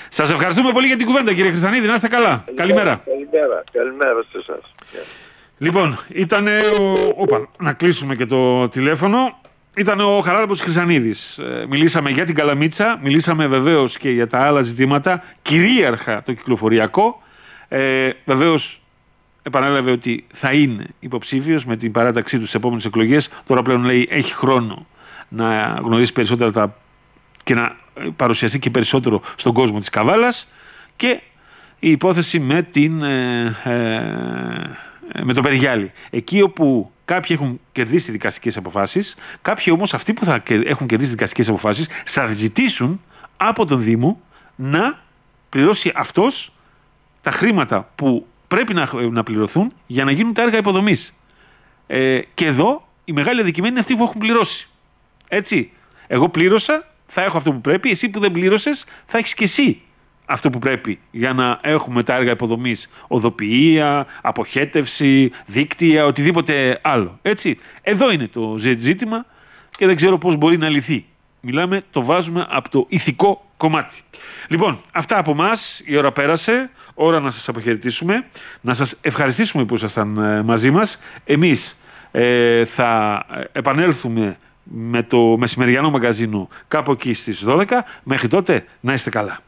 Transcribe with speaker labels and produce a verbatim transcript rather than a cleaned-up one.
Speaker 1: Σας ευχαριστούμε πολύ για την κουβέντα, κύριε Χριστιανίδη. Να είστε καλά. Καλημέρα.
Speaker 2: Καλημέρα. Καλημέρα σε εσάς.
Speaker 1: Λοιπόν, ήταν ο... Οπα, να κλείσουμε και το τηλέφωνο. Ήταν ο Χαράλαμπος Χριστιανίδης. Ε, μιλήσαμε για την Καλαμίτσα, μιλήσαμε βεβαίως και για τα άλλα ζητήματα, κυρίαρχα το κυκλοφοριακό. Ε, βεβαίως επανέλαβε ότι θα είναι υποψήφιος με την παράταξή του στις επόμενες εκλογές. Τώρα πλέον λέει έχει χρόνο να γνωρίσει περισσότερα τα... και να παρουσιαστεί και περισσότερο στον κόσμο της Καβάλας. Και η υπόθεση με, την, ε, ε, με το Περιγιάλη. Εκεί όπου κάποιοι έχουν κερδίσει δικαστικές αποφάσεις, κάποιοι όμως αυτοί που θα έχουν κερδίσει δικαστικές αποφάσεις θα ζητήσουν από τον Δήμο να πληρώσει αυτός τα χρήματα που πρέπει να, να πληρωθούν για να γίνουν τα έργα υποδομής. Ε, και εδώ οι μεγάλοι αδικημένοι είναι αυτοί που έχουν πληρώσει. Έτσι. Εγώ πλήρωσα, θα έχω αυτό που πρέπει. Εσύ που δεν πλήρωσες, θα έχεις και εσύ αυτό που πρέπει για να έχουμε τα έργα υποδομής. Οδοποιία, αποχέτευση, δίκτυα, οτιδήποτε άλλο. Έτσι. Εδώ είναι το ζήτημα και δεν ξέρω πώς μπορεί να λυθεί. Μιλάμε, το βάζουμε από το ηθικό κομμάτι. Λοιπόν, αυτά από εμάς. Η ώρα πέρασε. Ώρα να σας αποχαιρετήσουμε. Να σας ευχαριστήσουμε που ήσασταν μαζί μας. Εμείς ε, θα επανέλθουμε με το μεσημεριανό μαγκαζίνο κάπου εκεί στις δώδεκα. Μέχρι τότε να είστε καλά.